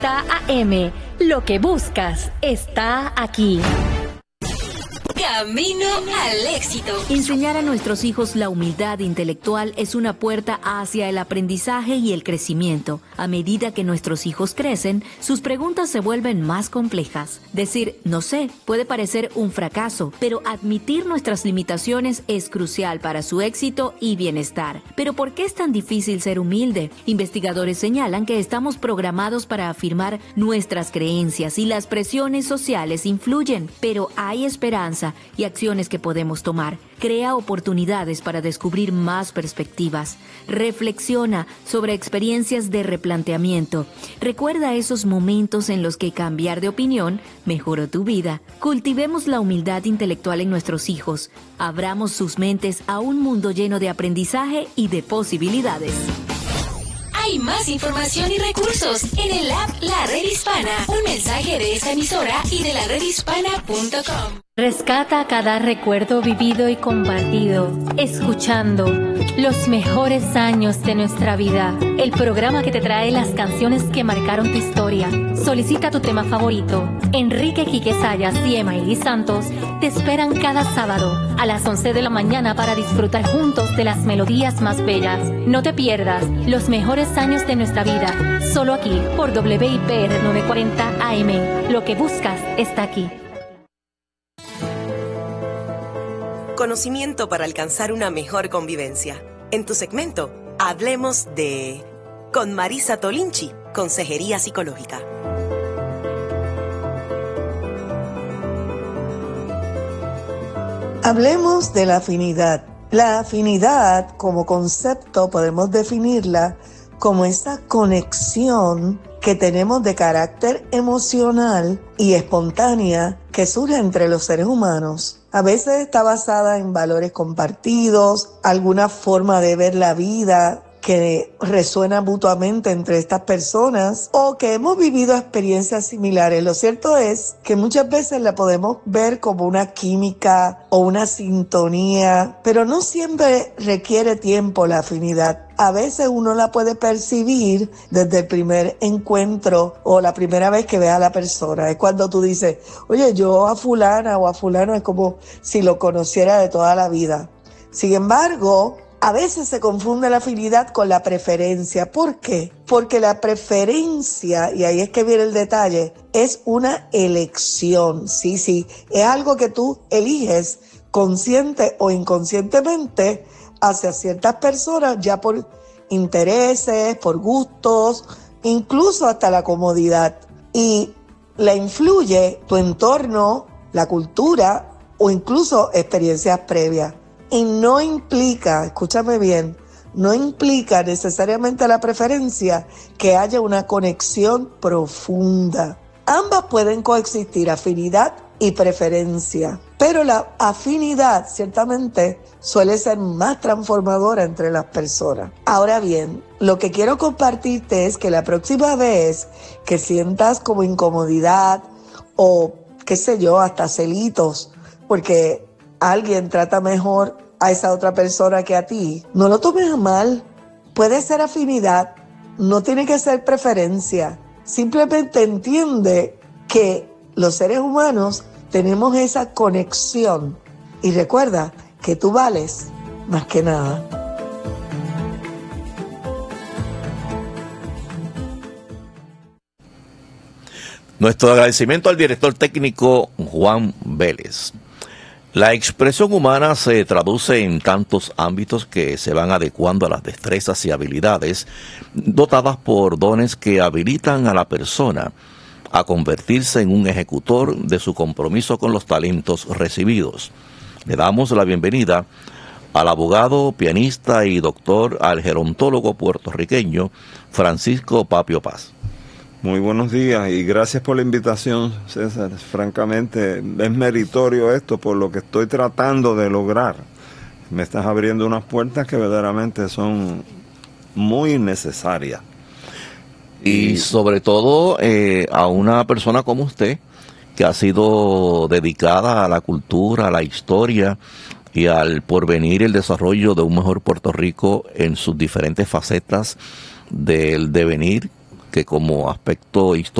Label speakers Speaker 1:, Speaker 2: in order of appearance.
Speaker 1: AM, lo que buscas está aquí.
Speaker 2: Camino al éxito.
Speaker 1: Enseñar a nuestros hijos la humildad intelectual es una puerta hacia el aprendizaje y el crecimiento. A medida que nuestros hijos crecen, sus preguntas se vuelven más complejas. Decir "no sé" puede parecer un fracaso, pero admitir nuestras limitaciones es crucial para su éxito y bienestar. ¿Pero por qué es tan difícil ser humilde? Investigadores señalan que estamos programados para afirmar nuestras creencias y las presiones sociales influyen, pero hay esperanza y acciones que podemos tomar. Crea oportunidades para descubrir más perspectivas. Reflexiona sobre experiencias de replanteamiento. Recuerda esos momentos en los que cambiar de opinión mejoró tu vida. Cultivemos la humildad intelectual en nuestros hijos. Abramos sus mentes a un mundo lleno de aprendizaje y de posibilidades.
Speaker 2: Hay más información y recursos en el app La Red Hispana. Un mensaje de esta emisora y de laredhispana.com.
Speaker 3: Rescata cada recuerdo vivido y compartido, escuchando los mejores años de nuestra vida. El programa que te trae las canciones que marcaron tu historia. Solicita tu tema favorito. Enrique Quique Sayas y Emaili Santos te esperan cada sábado a las 11 de la mañana para disfrutar juntos de las melodías más bellas. No te pierdas los mejores años de nuestra vida, solo aquí por WIPR 940 AM. Lo que buscas está aquí.
Speaker 4: Conocimiento para alcanzar una mejor convivencia. En tu segmento, hablemos de... con Marisa Tolinchi, Consejería Psicológica.
Speaker 5: Hablemos de la afinidad. La afinidad, como concepto, podemos definirla como esa conexión que tenemos de carácter emocional y espontánea que surge entre los seres humanos. A veces está basada en valores compartidos, alguna forma de ver la vida que resuena mutuamente entre estas personas o que hemos vivido experiencias similares. Lo cierto es que muchas veces la podemos ver como una química o una sintonía, pero no siempre requiere tiempo la afinidad. A veces uno la puede percibir desde el primer encuentro o la primera vez que ve a la persona. Es cuando tú dices, oye, yo a fulana o a fulano es como si lo conociera de toda la vida. Sin embargo, a veces se confunde la afinidad con la preferencia. ¿Por qué? Porque la preferencia, y ahí es que viene el detalle, es una elección. Sí, es algo que tú eliges consciente o inconscientemente hacia ciertas personas, ya por intereses, por gustos, incluso hasta la comodidad. Y la influye tu entorno, la cultura o incluso experiencias previas. Y no implica, escúchame bien, no implica necesariamente la preferencia que haya una conexión profunda. Ambas pueden coexistir, afinidad y preferencia, pero la afinidad ciertamente suele ser más transformadora entre las personas. Ahora bien, lo que quiero compartirte es que la próxima vez que sientas como incomodidad o qué sé yo, hasta celitos, porque alguien trata mejor a esa otra persona que a ti, no lo tomes a mal. Puede ser afinidad, no tiene que ser preferencia. Simplemente entiende que los seres humanos tenemos esa conexión y recuerda que tú vales más que nada.
Speaker 6: Nuestro agradecimiento al director técnico Juan Vélez. La expresión humana se traduce en tantos ámbitos que se van adecuando a las destrezas y habilidades dotadas por dones que habilitan a la persona a convertirse en un ejecutor de su compromiso con los talentos recibidos. Le damos la bienvenida al abogado, pianista y doctor, al gerontólogo puertorriqueño Francisco Papio Paz.
Speaker 7: Muy buenos días y gracias por la invitación, César. Francamente, es meritorio esto por lo que estoy tratando de lograr. Me estás abriendo unas puertas que verdaderamente son muy necesarias.
Speaker 6: Y sobre todo a una persona como usted, que ha sido dedicada a la cultura, a la historia y al porvenir y el desarrollo de un mejor Puerto Rico en sus diferentes facetas del devenir que como aspecto histórico